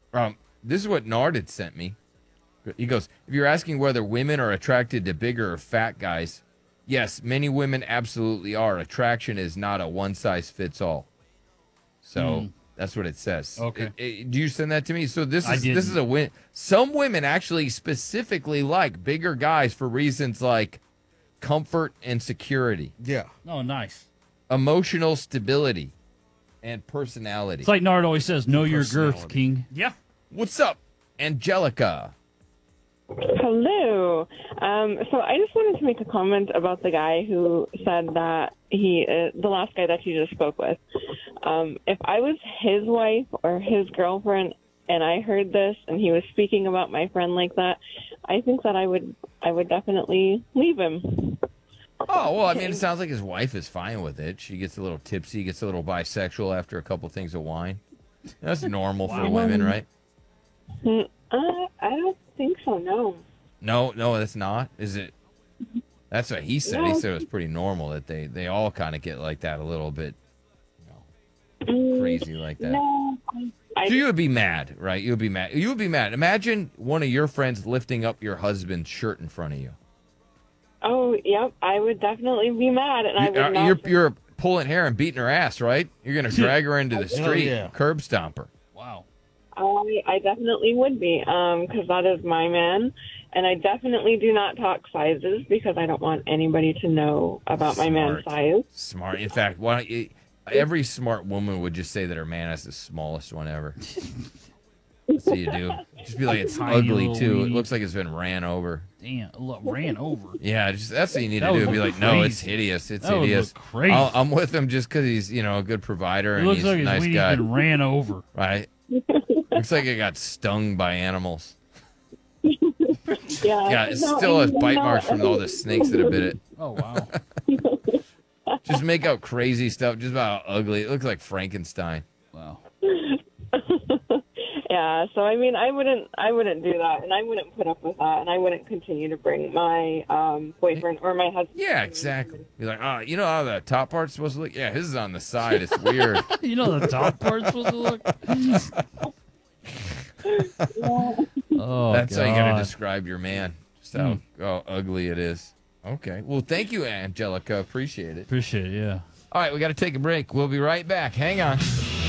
This is what Nard had sent me. He goes, if you're asking whether women are attracted to bigger or fat guys, yes, many women absolutely are. Attraction is not a one size fits all. So that's what it says. Okay. Do you send that to me? So this I is a didn't. win. Some women actually specifically like bigger guys for reasons like comfort and security, Yeah. Oh, nice. emotional stability, and personality. It's like Nard always says, know your girth, Personality. King. Yeah. What's up, Angelica? Hello. So I just wanted to make a comment about the guy who said that the last guy that you just spoke with. If I was his wife or his girlfriend and I heard this and he was speaking about my friend like that, I think that I would definitely leave him. Oh, well, I mean, it sounds like his wife is fine with it. She gets a little tipsy, gets a little bisexual after a couple things of wine. That's normal for women, right? I don't think so, no. No, that's not. Is it? That's what he said. He said it was pretty normal that they all kind of get like that a little bit, crazy like that. No. So you would be mad, right? You would be mad. You would be mad. Imagine one of your friends lifting up your husband's shirt in front of you. Oh, yep. I would definitely be mad, and I would not. You're pulling hair and beating her ass, right? You're gonna drag her into the street, yeah. curb stomp her. Wow. I definitely would be, because that is my man, and I definitely do not talk sizes because I don't want anybody to know about my man's size. Smart. In fact, why don't you, every smart woman would just say that her man is the smallest one ever. That's what you do. Just be like, it's Tiny ugly little too. It weenie. looks like it's been ran over. Damn. Look, ran over. Yeah, that's what you need That to would do. Be look like, no, it's crazy. hideous. It's That would hideous. look crazy. I'm with him just because he's a good provider It and looks he's like a his nice weenie's guy. been ran over. Right? Looks like it got stung by animals. Yeah, Yeah, it still has bite marks from all the snakes that have bit it. Oh, wow. Just make up crazy stuff, just about how ugly. It looks like Frankenstein. Wow. Yeah, so I mean, I wouldn't do that, and I wouldn't put up with that, and I wouldn't continue to bring my boyfriend or my husband. Yeah, exactly. You're like, you know how the top part's supposed to look? Yeah, his is on the side. It's weird. You know the top part's supposed to look? Oh, That's how you got to God. describe your man. Just how ugly it is. Okay. Well, thank you, Angelica. Appreciate it. Appreciate it, yeah. All right, we got to take a break. We'll be right back. Hang on.